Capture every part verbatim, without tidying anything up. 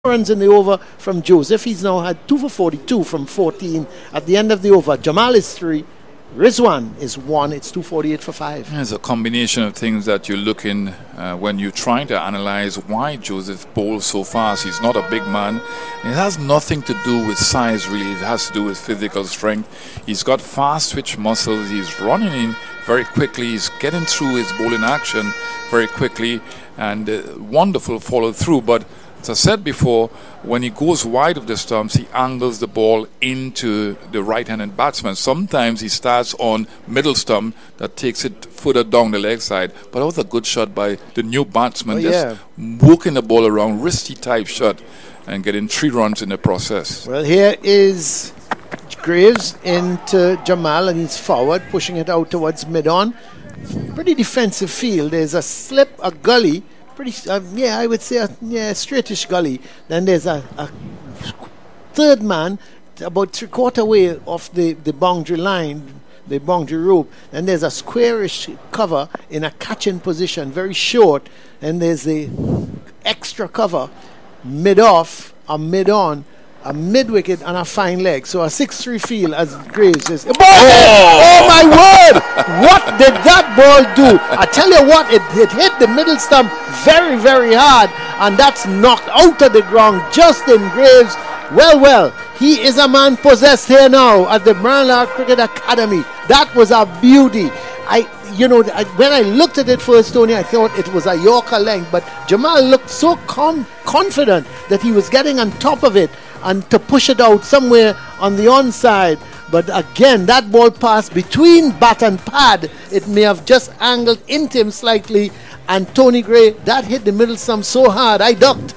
runs in the over from Joseph. He's now had two for forty-two from fourteen at the end of the over. Jamal is three. Rizwan is one. It's two forty-eight for five. There's a combination of things that you look in uh, when you're trying to analyze why Joseph bowls so fast. He's not a big man. It has nothing to do with size, really. It has to do with physical strength. He's got fast twitch muscles. He's running in very quickly. He's getting through his bowling action very quickly, and uh, wonderful follow through. But as I said before, when he goes wide of the stumps, he angles the ball into the right-handed batsman. Sometimes he starts on middle stump that takes it further down the leg side. But that was a good shot by the new batsman, oh, just yeah. working the ball around, risky type shot, and getting three runs in the process. Well, here is Graves into Jamal, and he's forward, pushing it out towards mid-on. Pretty defensive field. There's a slip, a gully. Pretty, uh, yeah, I would say a yeah, straightish gully. Then there's a, a third man about three quarter way off the, the boundary line, the boundary rope. Then there's a squarish cover in a catching position, very short. And there's the extra cover mid off, a mid on, a mid wicket, and a fine leg. So a six three field, as Graves says. Oh! Oh my word! What did that ball do? I tell you what, it, it hit the middle stump very, very hard, and that's knocked out of the ground. Justin Graves, well, well, he is a man possessed here now at the Marla Cricket Academy. That was a beauty. I, you know, I, when I looked at it first, Tony, I thought it was a Yorker length, but Jamal looked so com- confident that he was getting on top of it and to push it out somewhere on the onside. But again, that ball passed between bat and pad. It may have just angled into him slightly. And Tony Gray, that hit the middle stump so hard, I ducked.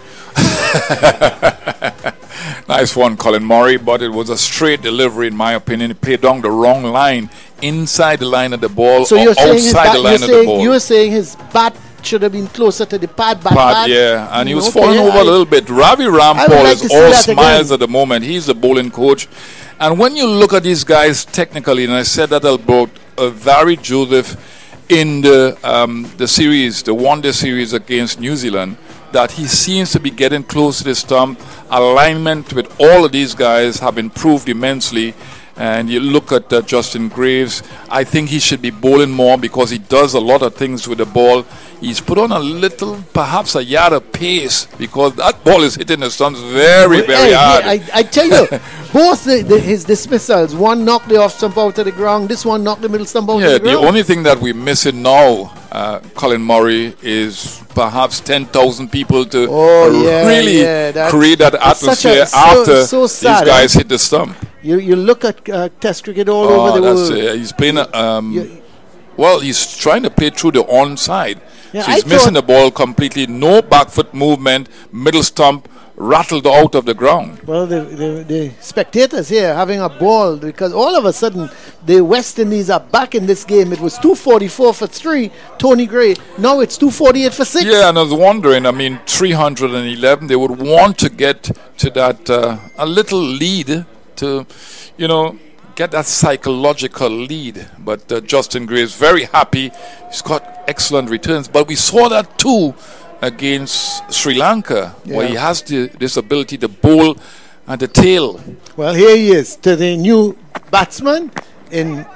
Nice one, Colin Murray, but it was a straight delivery, in my opinion. It played down the wrong line, inside the line of the ball, so or you're saying outside bat, the line you're of saying, the ball. You're saying his bat should have been closer to the pad, bat, Pad, pad. yeah, and he was okay, falling over I, a little bit. Ravi Rampal like is all smiles again. at the moment. He's the bowling coach. And when you look at these guys technically, and I said that about uh, Vary Joseph in the um, the series, the one-day series against New Zealand, that he seems to be getting close to the stump. Alignment with all of these guys have improved immensely. And you look at uh, Justin Graves, I think he should be bowling more because he does a lot of things with the ball. He's put on a little, perhaps a yard of pace, because that ball is hitting the stumps very, very hey, hard. Hey, I, I tell you, both the, the, his dismissals, one knocked the off stump out of the ground, this one knocked the middle stump out yeah, of the ground. The only thing that we're missing now, uh, Colin Murray, is perhaps ten thousand people to oh, yeah, really yeah, create that atmosphere a, so, after so sad, these guys eh? hit the stump. You you look at uh, Test cricket all oh, over the that's world. Uh, he's playing, um, well, he's trying to play through the onside. Yeah, so he's I missing the ball completely. No back foot movement, middle stump rattled out of the ground. Well, the, the, the spectators here having a ball because all of a sudden the West Indies are back in this game. It was two forty-four for three, Tony Gray. Now it's two forty-eight for six. Yeah, and I was wondering, I mean, three hundred eleven, they would want to get to that, uh, a little lead to, you know, get that psychological lead. But uh, Justin Gray is very happy. He's got excellent returns. But we saw that too against Sri Lanka, yeah. where he has the, this ability to bowl at the tail. Well, here he is to the new batsman in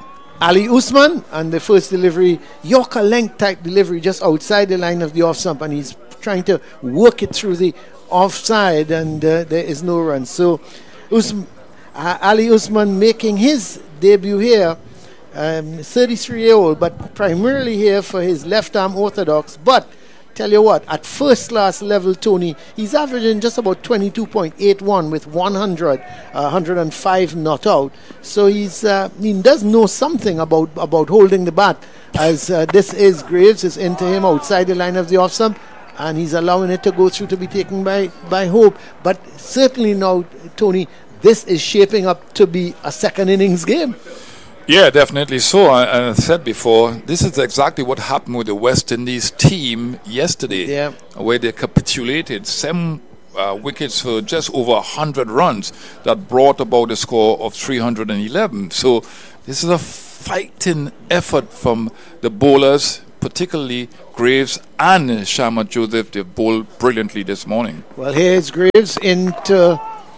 Ali Usman, and the first delivery, Yorker length type delivery, just outside the line of the off stump, and he's trying to work it through the offside, and uh, there is no run. So Usman, uh, Ali Usman making his debut here, um, thirty-three year old, but primarily here for his left arm orthodox. But tell you what, at first class level, Tony, he's averaging just about twenty-two point eight one with one hundred, uh, one hundred five not out. So he's uh, he does know something about, about holding the bat, as uh, this is Graves is into him outside the line of the off stump, and he's allowing it to go through to be taken by, by Hope. But certainly now, Tony, this is shaping up to be a second innings game. Yeah, definitely so. I, I said before, this is exactly what happened with the West Indies team yesterday, yeah. where they capitulated seven uh, wickets for just over one hundred runs that brought about a score of three hundred eleven. So this is a fighting effort from the bowlers, particularly Graves and Shamma Joseph. They bowled brilliantly this morning. Well, here's Graves into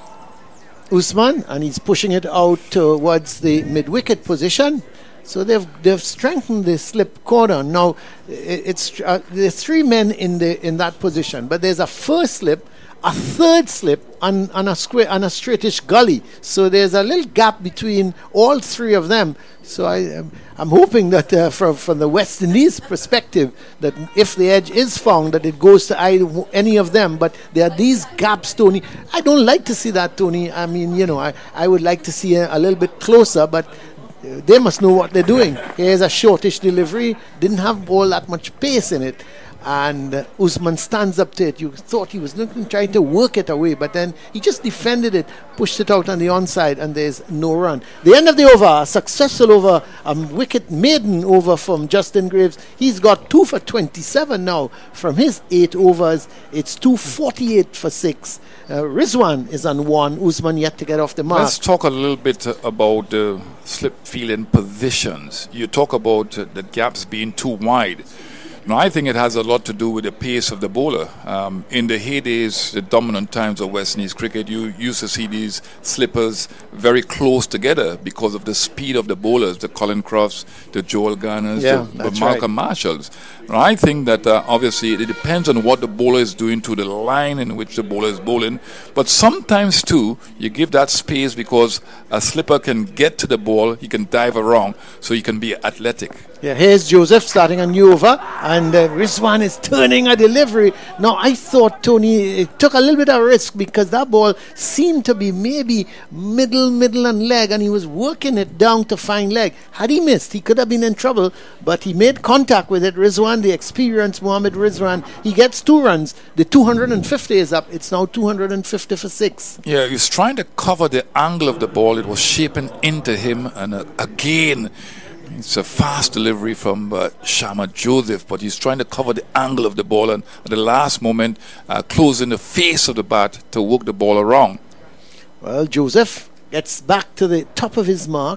Usman, and he's pushing it out towards the mid-wicket position. So they've they've strengthened the slip corner. Now it's uh, there's three men in the in that position, but there's a first slip, a third slip, and, and a square and a straightish gully. So there's a little gap between all three of them. So I um, I'm hoping that uh, from from the West Indies perspective, that if the edge is found, that it goes to either, any of them. But there are these gaps, Tony. I don't like to see that, Tony. I mean, you know, I I would like to see a, a little bit closer, but they must know what they're doing. Here's a shortish delivery, didn't have all that much pace in it, and uh, Usman stands up to it. You thought he was looking, trying to work it away, but then he just defended it, pushed it out on the onside, and there's no run. The end of the over, a successful over, a wicket maiden over from Justin Graves. He's got two for twenty-seven now from his eight overs. It's two forty-eight for six. Uh, Rizwan is on one. Usman yet to get off the mark. Let's talk a little bit uh, about the slip fielding positions. You talk about uh, the gaps being too wide. Now, I think it has a lot to do with the pace of the bowler. Um, in the heydays, the dominant times of West Indies cricket, you used to see these slippers very close together because of the speed of the bowlers, the Colin Crofts, the Joel Garners, yeah, the, the Malcolm right. Marshalls. Now, I think that uh, obviously it depends on what the bowler is doing to the line in which the bowler is bowling. But sometimes, too, you give that space because a slipper can get to the ball, he can dive around, so he can be athletic. Yeah, here's Joseph starting a new over, and uh, Rizwan is turning a delivery. Now, I thought, Tony, it took a little bit of risk because that ball seemed to be maybe middle, middle and leg, and he was working it down to fine leg. Had he missed, he could have been in trouble, but he made contact with it. Rizwan, the experienced Mohammad Rizwan, he gets two runs. The two hundred fifty is up. It's now two hundred fifty for six. Yeah, he was trying to cover the angle of the ball. It was shaping into him, and uh, again, it's a fast delivery from uh, Shamma Joseph, but he's trying to cover the angle of the ball and at the last moment uh, closing the face of the bat to work the ball around. Well, Joseph gets back to the top of his mark,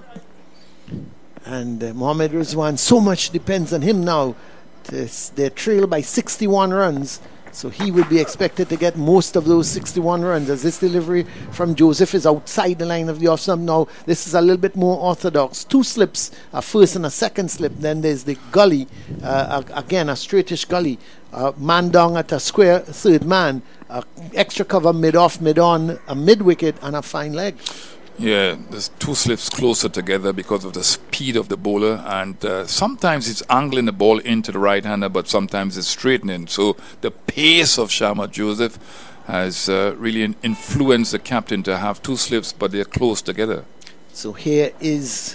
and uh, Mohammad Rizwan, so much depends on him now. They're trailed by sixty-one runs, so he would be expected to get most of those sixty-one runs, as this delivery from Joseph is outside the line of the off stump. Now, this is a little bit more orthodox. Two slips, a first and a second slip. Then there's the gully, uh, again, a straightish gully. Uh, man down at a square, third man. Uh, extra cover mid-off, mid-on, a mid-wicket, and a fine leg. Yeah, there's two slips closer together because of the speed of the bowler, and uh, sometimes it's angling the ball into the right-hander, but sometimes it's straightening. So the pace of Shamma Joseph has uh, really influenced the captain to have two slips, but they're close together. So here is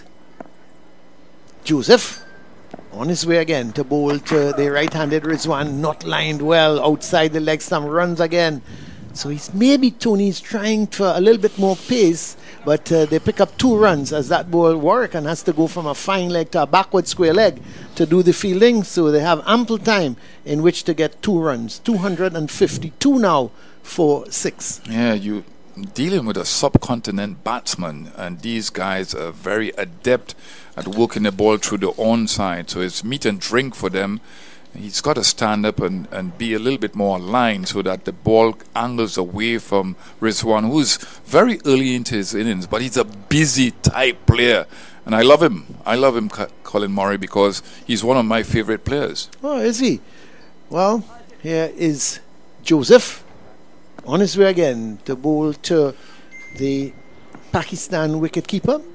Joseph on his way again to bowl to the right-handed Rizwan, not lined well outside the leg stump, runs again. So he's maybe Tony's trying for a little bit more pace, but uh, they pick up two runs as that ball work and has to go from a fine leg to a backward square leg to do the fielding. So they have ample time in which to get two runs. two hundred fifty-two now for six. Yeah, you dealing with a subcontinent batsman, and these guys are very adept at working the ball through the onside. So it's meat and drink for them. He's got to stand up and, and be a little bit more aligned so that the ball angles away from Rizwan, who's very early into his innings, but he's a busy type player. And I love him. I love him, Colin Murray, because he's one of my favorite players. Oh, is he? Well, here is Joseph on his way again to bowl to the Pakistan wicketkeeper.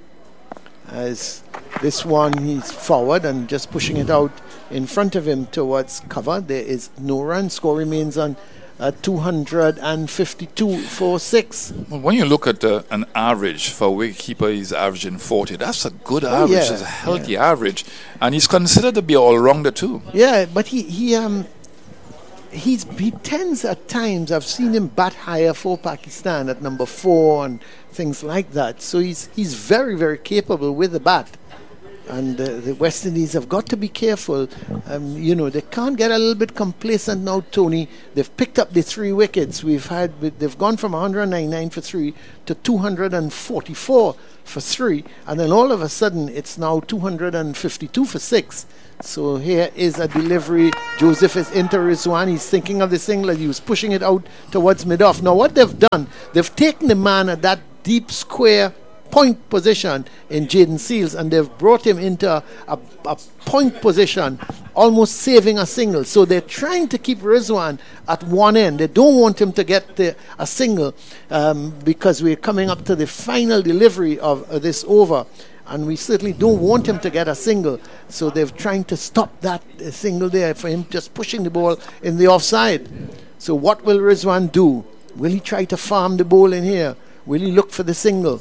As this one, he's forward and just pushing it out in front of him towards cover. There is no run. Score remains on uh, two hundred fifty-two for six. Well, when you look at uh, an average for a wicketkeeper, he's averaging forty. That's a good oh, average. Yeah, It's a healthy yeah. average. And he's considered to be all-rounder too. Yeah, but he he um he's he tends at times, I've seen him bat higher for Pakistan at number four and things like that. So he's he's very, very capable with the bat. And uh, the West Indies have got to be careful. Um, you know, they can't get a little bit complacent now, Tony. They've picked up the three wickets. We've had, they've gone from one ninety-nine for three to two forty-four for three. And then all of a sudden, it's now two fifty-two for six. So here is a delivery. Joseph is into Rizwan. He's thinking of the single. He was pushing it out towards mid-off. Now, what they've done, they've taken the man at that deep square point position in Jaden Seals, and they've brought him into a, a, a point position, almost saving a single. So they're trying to keep Rizwan at one end. They don't want him to get the, a single um, because we're coming up to the final delivery of uh, this over, and we certainly don't want him to get a single. So they're trying to stop that uh, single there for him just pushing the ball in the offside. So what will Rizwan do? Will he try to farm the ball in here? Will he look for the single?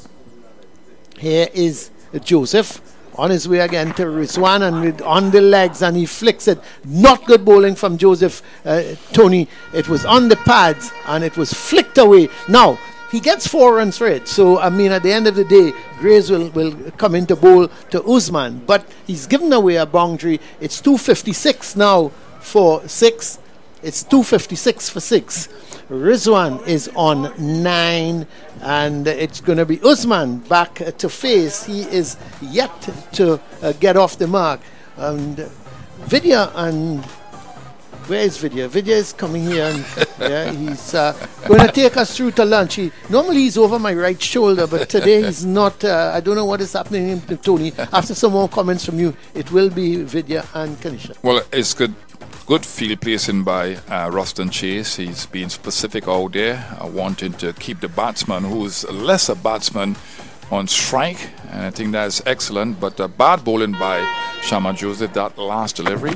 Here is Joseph on his way again to Rizwan, and with, on the legs, and he flicks it. Not good bowling from Joseph, uh, Tony. It was on the pads and it was flicked away. Now, he gets four runs for it. So, I mean, at the end of the day, Graves will, will come into bowl to Usman. But he's given away a boundary. It's two fifty-six now for six. It's two fifty-six for six. Rizwan is on nine, and it's going to be Usman back uh, to face. He is yet to uh, get off the mark. And Vidya, and where is Vidya? Vidya is coming here, and yeah, he's uh, going to take us through to lunch. He, normally he's over my right shoulder, but today he's not. Uh, I don't know what is happening to Tony. After some more comments from you, it will be Vidya and Kanisha. Well, it's good. Good field placing by uh, Ruston Chase. He's been specific out there, uh, wanting to keep the batsman, who's a lesser batsman, on strike. And I think that's excellent. But uh, bad bowling by Shama Joseph, that last delivery.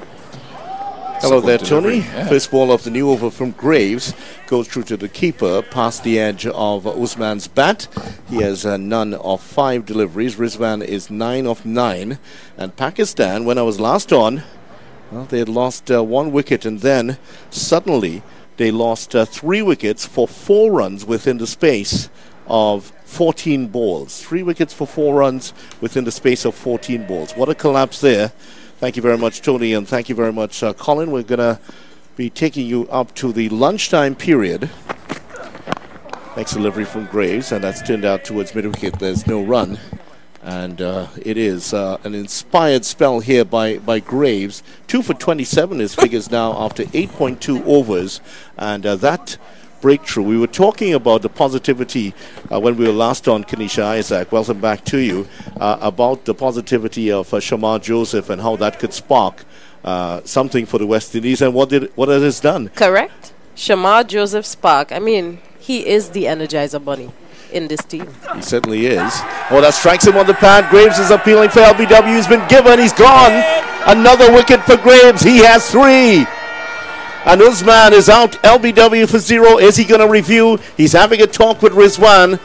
Hello there, Tony. Yeah. First ball of the new over from Graves goes through to the keeper, past the edge of Usman's bat. He has uh, none of five deliveries. Rizwan is nine of nine. And Pakistan, when I was last on, well, they had lost uh, one wicket, and then suddenly they lost uh, three wickets for four runs within the space of fourteen balls. Three wickets for four runs within the space of fourteen balls. What a collapse there. Thank you very much, Tony, and thank you very much, uh, Colin. We're going to be taking you up to the lunchtime period. Next delivery from Graves, and that's turned out towards mid-wicket. There's no run. And uh, it is uh, an inspired spell here by, by Graves. Two for twenty-seven his figures now after eight point two overs. And uh, that breakthrough, we were talking about the positivity uh, when we were last on, Kanisha Isaac. Welcome back to you. Uh, about the positivity of uh, Shama Joseph and how that could spark uh, something for the West Indies. And what did what it has done. Correct. Shama Joseph spark. I mean, he is the Energizer Bunny in this team. He certainly is. Oh, that strikes him on the pad. Graves is appealing for L B W. He's been given. He's gone. Another wicket for Graves. He has three. And Usman is out. L B W for zero. Is he going to review? He's having a talk with Rizwan.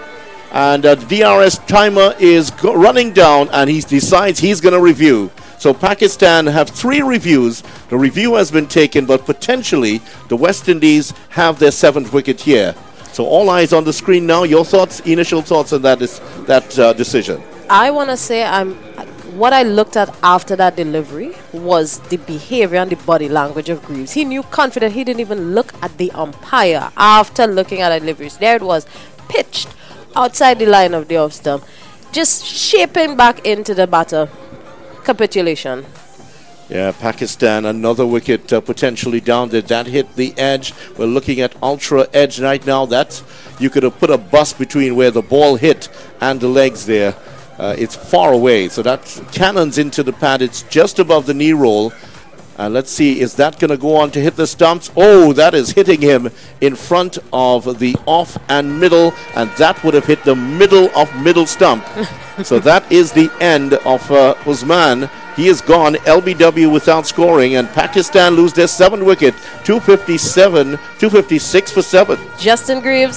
And uh, the D R S timer is go- running down, and he decides he's going to review. So Pakistan have three reviews. The review has been taken, but potentially the West Indies have their seventh wicket here. So all eyes on the screen now. Your thoughts, initial thoughts on that is that uh, decision? I want to say I'm. What I looked at after that delivery was the behavior and the body language of Greaves. He knew confident. He didn't even look at the umpire after looking at the deliveries. There it was, pitched outside the line of the off stump, just shaping back into the batter. Capitulation. Yeah, Pakistan, another wicket uh, potentially down. Did that hit the edge? We're looking at ultra edge right now. That you could have put a bus between where the ball hit and the legs there. Uh, it's far away, so that cannons into the pad. It's just above the knee roll. And let's see, is that going to go on to hit the stumps? Oh, that is hitting him in front of the off and middle, and that would have hit the middle of middle stump. So that is the end of uh, Usman. He is gone. L B W without scoring, and Pakistan lose their seventh wicket. two fifty-seven, two fifty-six for seven. Justin Greaves,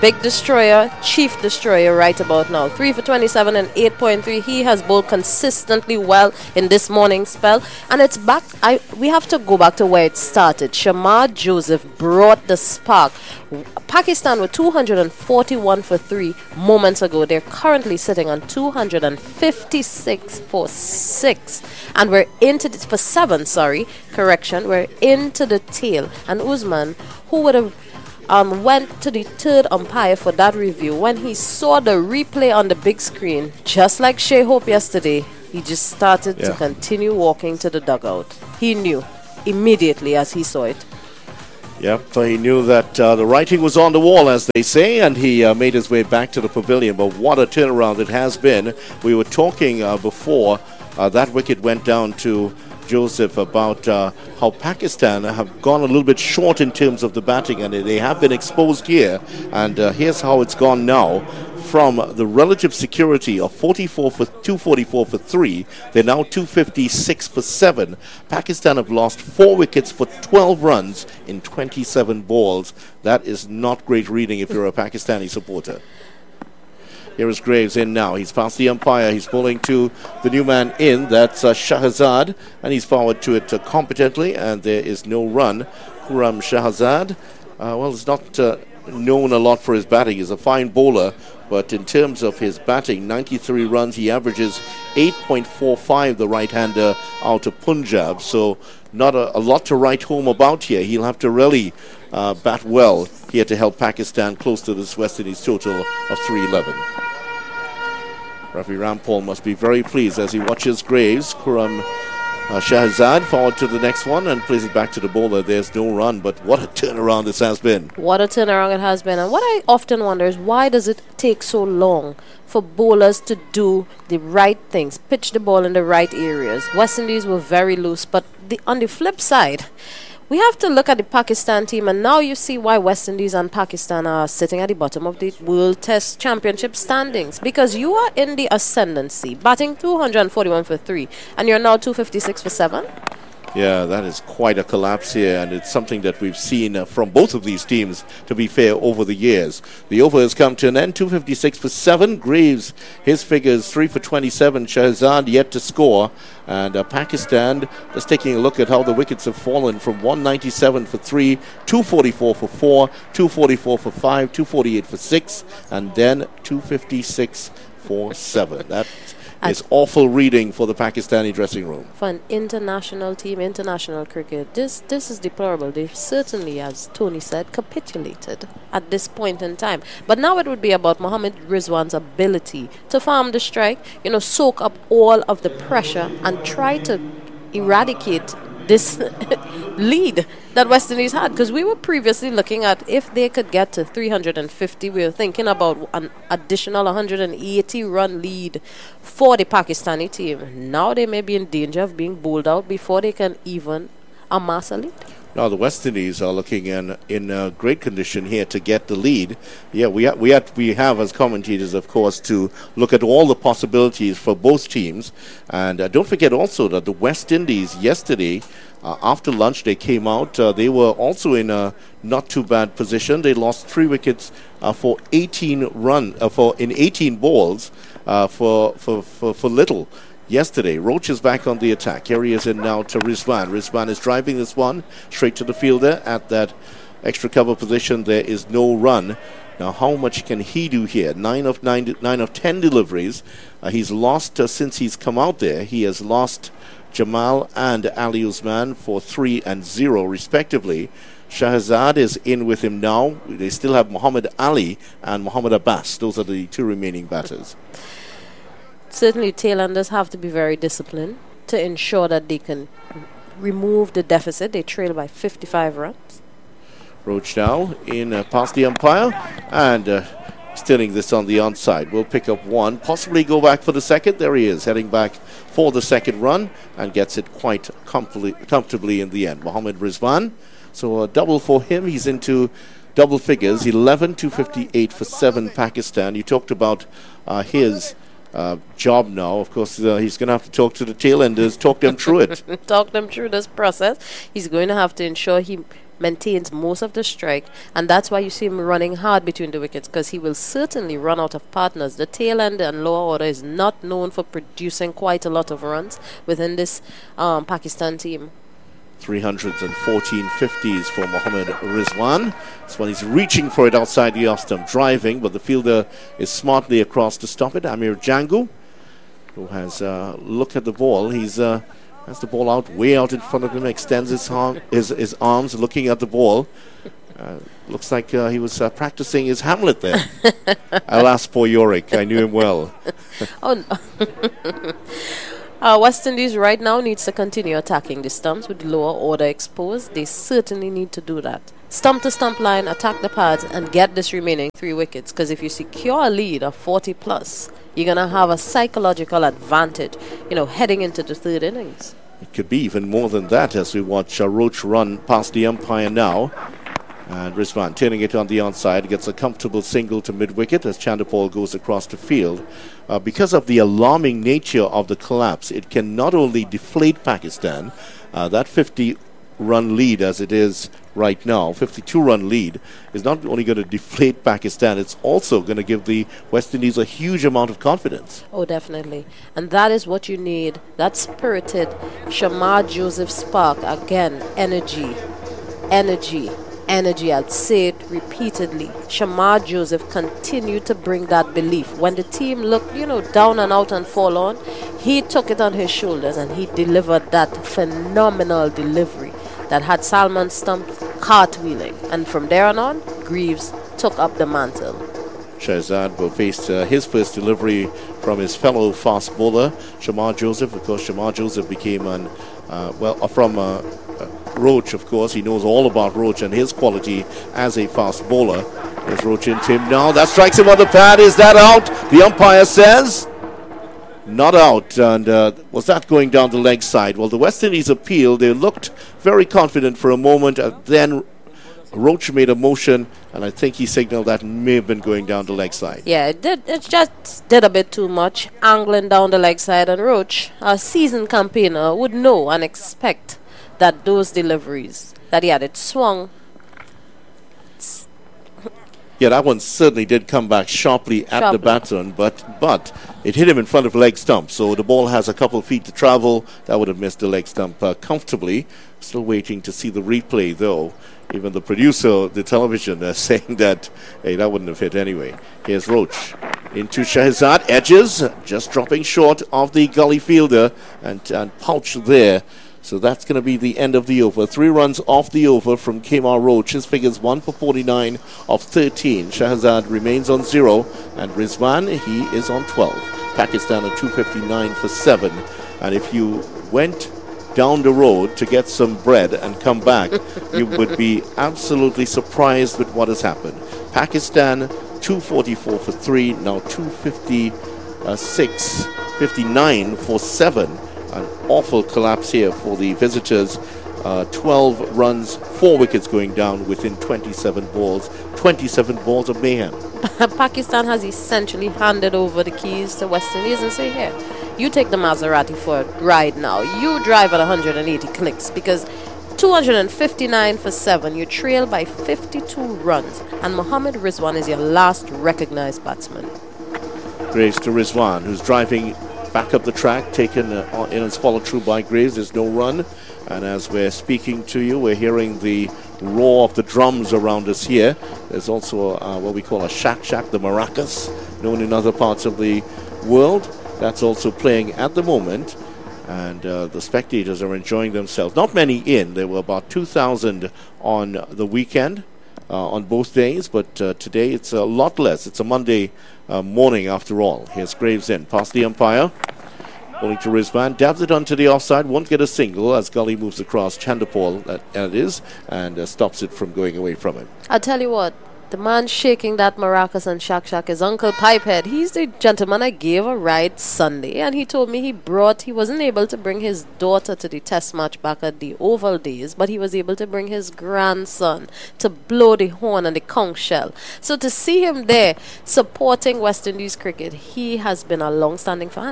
big destroyer, chief destroyer right about now. three for twenty-seven and eight point three. He has bowled consistently well in this morning spell. And it's back. I we have to go back to where it started. Shamar Joseph brought the spark. Pakistan were two hundred forty-one for three moments ago. They're currently sitting on two hundred fifty-six for six. And we're into the, for seven, sorry, correction. We're into the tail. And Usman, who would have um, went to the third umpire for that review, when he saw the replay on the big screen, just like Shea Hope yesterday, he just started yeah. to continue walking to the dugout. He knew immediately as he saw it. Yep, so he knew that uh, the writing was on the wall, as they say, and he uh, made his way back to the pavilion. But what a turnaround it has been. We were talking uh, before uh, that wicket went down to Joseph about uh, how Pakistan have gone a little bit short in terms of the batting, and they have been exposed here. And uh, here's how it's gone now. From the relative security of forty-four for two forty-four for three, they're now two fifty-six for seven. Pakistan have lost four wickets for twelve runs in twenty-seven balls. That is not great reading if you're a Pakistani supporter. Here is Graves in now. He's past the umpire. He's bowling to the new man in. That's uh, Shahzad, and he's forward to it uh, competently, and there is no run. Khurram Shahzad, uh, well, it's not uh, known a lot for his batting. He's a fine bowler, but in terms of his batting, ninety-three runs, he averages eight point four five, the right-hander out of Punjab. So not a, a lot to write home about here. He'll have to really uh, bat well here to help Pakistan close to this West Indies total of three eleven. Ravi Rampal must be very pleased as he watches Graves. Khurram uh, Shahzad forward to the next one and plays it back to the bowler. There's no run, but what a turnaround this has been. What a turnaround it has been. And what I often wonder is, why does it take so long for bowlers to do the right things, pitch the ball in the right areas? West Indies were very loose, but the, on the flip side, we have to look at the Pakistan team, and now you see why West Indies and Pakistan are sitting at the bottom of the World Test Championship standings, because you are in the ascendancy, batting two hundred forty-one for three, and you're now two fifty-six for seven. Yeah, that is quite a collapse here, and it's something that we've seen uh, from both of these teams, to be fair, over the years. The over has come to an end, two fifty-six for seven. Graves, his figures, three for twenty-seven. Shahzad yet to score. And uh, Pakistan, just taking a look at how the wickets have fallen from one ninety-seven for three, two forty-four for four, two forty-four for five, two forty-eight for six, and then two fifty-six for seven. That is awful reading for the Pakistani dressing room. For an international team, international cricket, this this is deplorable. They've certainly, as Tony said, capitulated at this point in time. But now it would be about Mohammad Rizwan's ability to farm the strike, you know, soak up all of the pressure and try to eradicate this lead that West Indies had, because we were previously looking at if they could get to three hundred fifty, we were thinking about an additional one hundred eighty run lead for the Pakistani team. Now they may be in danger of being bowled out before they can even amass a lead. Now the West Indies are looking in in uh, great condition here to get the lead. Yeah, we ha- we have we have as commentators, of course, to look at all the possibilities for both teams. And uh, don't forget also that the West Indies yesterday, uh, after lunch, they came out. Uh, they were also in a not too bad position. They lost three wickets uh, for eighteen run uh, for in eighteen balls uh, for, for for for little. Yesterday, Roach is back on the attack. Here he is in now to Rizwan. Rizwan is driving this one straight to the fielder at that extra cover position. There is no run. Now, how much can he do here? Nine of nine, nine of ten deliveries. Uh, he's lost uh, since he's come out there. He has lost Jamal and Ali Usman for three and zero, respectively. Shahzad is in with him now. They still have Muhammad Ali and Muhammad Abbas. Those are the two remaining batters. Certainly, tailenders have to be very disciplined to ensure that they can remove the deficit. They trail by fifty-five runs. Roach now in uh, past the umpire and uh, stealing this on the onside. We'll pick up one, possibly go back for the second. There he is, heading back for the second run and gets it quite comfortably, comfortably in the end. Mohammad Rizwan. So a double for him. He's into double figures, eleven, two fifty-eight for seven Pakistan. You talked about uh, his Uh, job now. Of course, uh, he's going to have to talk to the tailenders, talk them through it. Talk them through this process. He's going to have to ensure he maintains most of the strike, and that's why you see him running hard between the wickets, because he will certainly run out of partners. The tail end and lower order is not known for producing quite a lot of runs within this um, Pakistan team. three hundred fourteen fifties for Mohammad Rizwan. This one he's reaching for it outside the off stump, driving, but the fielder is smartly across to stop it. Amir Jangu, who has uh, looked at the ball. He's uh, has the ball out, way out in front of him, extends his, arm, his, his arms looking at the ball. Uh, looks like uh, he was uh, practicing his Hamlet there. Alas, poor Yorick. I knew him well. Oh, no. Uh, West Indies right now needs to continue attacking the stumps with lower order exposed. They certainly need to do that. Stump to stump line, attack the pads, and get this remaining three wickets. Because if you secure a lead of forty plus, you're going to have a psychological advantage, you know, heading into the third innings. It could be even more than that as we watch uh, Roach run past the umpire now. And Rizwan turning it on the onside, gets a comfortable single to mid-wicket as Chanderpaul goes across the field. Uh, because of the alarming nature of the collapse, it can not only deflate Pakistan, uh, that fifty-run lead as it is right now, fifty-two-run lead, is not only going to deflate Pakistan, it's also going to give the West Indies a huge amount of confidence. Oh, definitely. And that is what you need, that spirited Shamar Joseph spark. Again, energy, energy. Energy, I'll say it repeatedly. Shamar Joseph continued to bring that belief. When the team looked, you know, down and out and forlorn, he took it on his shoulders and he delivered that phenomenal delivery that had Salman Stump cartwheeling. And from there on on, Greaves took up the mantle. Shahzad will face uh, his first delivery from his fellow fast bowler, Shamar Joseph. Of course, Shamar Joseph became an, uh, well, uh, from uh, uh, Roach, of course. He knows all about Roach and his quality as a fast bowler. There's Roach into him now. That strikes him on the pad. Is that out? The umpire says not out. And uh, was that going down the leg side? Well, the West Indies appealed. They looked very confident for a moment. And then Roach made a motion, and I think he signaled that may have been going down the leg side. Yeah, it did. It just did a bit too much, angling down the leg side. And Roach, a seasoned campaigner, would know and expect that those deliveries that he had it swung. Yeah, that one certainly did come back sharply at Sharply. the batsman, but but it hit him in front of the leg stump. So the ball has a couple of feet to travel. That would have missed the leg stump uh, comfortably. Still waiting to see the replay, though. Even the producer of the television uh, saying that, hey, that wouldn't have hit anyway. Here's Roach into Shahzad. Edges, just dropping short of the gully fielder and, and pouch there. So that's going to be the end of the over. Three runs off the over from Kemar Roach. His figures one for forty-nine of thirteen. Shahzad remains on zero. And Rizwan, he is on twelve. Pakistan at two fifty-nine for seven. And if you went down the road to get some bread and come back, you would be absolutely surprised with what has happened. Pakistan two forty-four for three, now two fifty-six, fifty-nine for seven. An awful collapse here for the visitors. Uh, twelve runs, four wickets going down within twenty-seven balls. twenty-seven balls of mayhem. Pakistan has essentially handed over the keys to West Indies and say, here, you take the Maserati for a ride now. You drive at one hundred eighty clicks, because two hundred fifty-nine for seven, you trail by fifty-two runs, and Mohammad Rizwan is your last recognized batsman. Graves to Rizwan, who's driving back up the track, taken uh, in and followed through by Graves. There's no run. And as we're speaking to you, we're hearing the roar of the drums around us here. There's also uh, what we call a shak shak, the maracas, known in other parts of the world. That's also playing at the moment. And uh, the spectators are enjoying themselves. Not many in. There were about two thousand on the weekend, uh, on both days. But uh, today it's a lot less. It's a Monday uh, morning after all. Here's Graves in, past the umpire. Bowling to Rizwan, dabs it onto the offside, won't get a single as Gully moves across. Chanderpaul, that it is, and uh, stops it from going away from him. I'll tell you what, the man shaking that maracas and shak shak is Uncle Pipehead. He's the gentleman I gave a ride Sunday, and he told me he brought, he wasn't able to bring his daughter to the test match back at the Oval days, but he was able to bring his grandson to blow the horn and the conch shell. So to see him there supporting West Indies cricket, he has been a long-standing fan.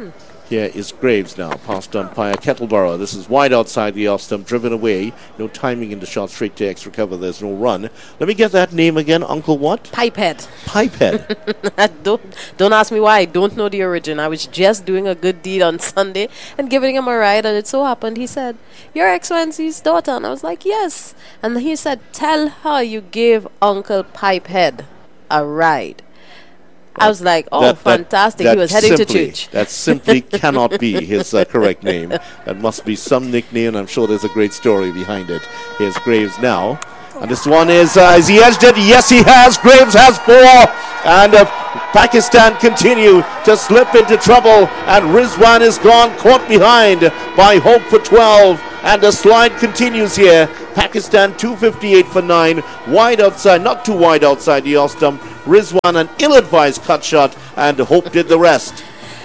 Here is Graves now, past umpire Kettleborough. This is wide outside the off stump, driven away. No timing in the shot, straight to extra cover. There's no run. Let me get that name again, Uncle what? Pipehead. Pipehead. don't, don't ask me why. I don't know the origin. I was just doing a good deed on Sunday and giving him a ride, and it so happened he said, "Your Excellency's daughter." And I was like, "Yes." And he said, "Tell her you gave Uncle Pipehead a ride." I was like, oh, that, fantastic. That, he was heading simply, to church. That simply cannot be his uh, correct name. That must be some nickname, and I'm sure there's a great story behind it. Here's Graves now. And this one is, uh, has he edged it? Yes, he has. Graves has four. And uh, Pakistan continue to slip into trouble. And Rizwan is gone, caught behind by Hope for twelve. And the slide continues here. Pakistan two fifty-eight for nine. Wide outside, not too wide outside the off stump. Rizwan, an ill-advised cut shot, and Hope did the rest.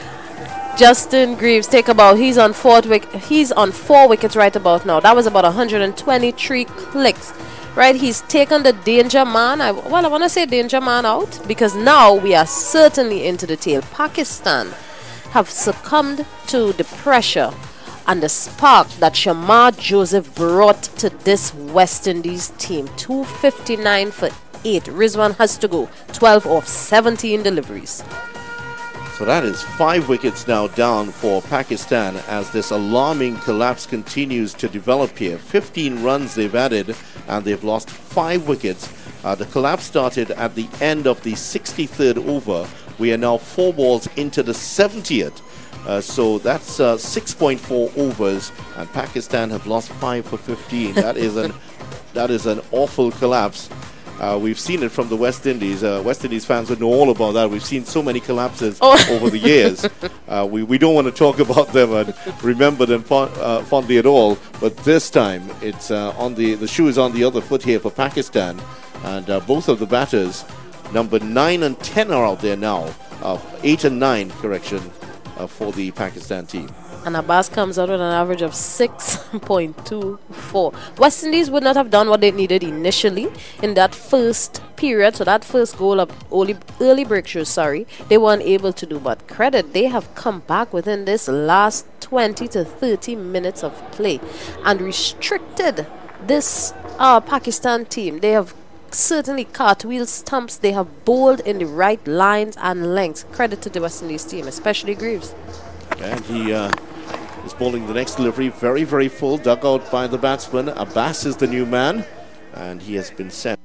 Justin Greaves, take about, he's on four wick, he's on four wickets right about now. That was about one hundred twenty-three clicks. Right, he's taken the danger man. I, well, I want to say danger man out because now we are certainly into the tail. Pakistan have succumbed to the pressure and the spark that Shamar Joseph brought to this West Indies team. two fifty-nine for eight. Rizwan has to go. twelve off seventeen deliveries. So that is five wickets now down for Pakistan as this alarming collapse continues to develop here. fifteen runs they've added and they've lost five wickets. Uh, the collapse started at the end of the sixty-third over. We are now four balls into the seventieth. Uh, so that's uh, six point four overs, and Pakistan have lost five for fifteen. That is an that is an awful collapse. Uh, we've seen it from the West Indies. Uh, West Indies fans would know all about that. We've seen so many collapses oh. over the years. Uh, we, we don't want to talk about them and remember them fond, uh, fondly at all. But this time, it's uh, on the the shoe is on the other foot here for Pakistan, and uh, both of the batters, number nine and ten, are out there now. Uh, eight and nine, correction, uh, for the Pakistan team. And Abbas comes out with an average of six point two four. West Indies would not have done what they needed initially in that first period. So that first goal of early, early breakthrough, sorry, they weren't able to do. But credit, they have come back within this last twenty to thirty minutes of play and restricted this uh, Pakistan team. They have certainly cartwheel stumps. They have bowled in the right lines and lengths. Credit to the West Indies team, especially Greaves. And he uh, is bowling the next delivery. Very, very full. Dug out by the batsman. Abbas is the new man. And he has been sent.